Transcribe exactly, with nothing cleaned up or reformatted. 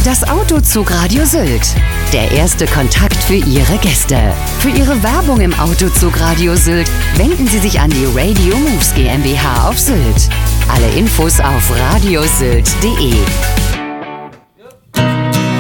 Das Autozugradio Sylt. Der erste Kontakt für Ihre Gäste. Für Ihre Werbung im Autozugradio Sylt wenden Sie sich an die Radio Moves GmbH auf Sylt. Alle Infos auf radiosylt punkt de.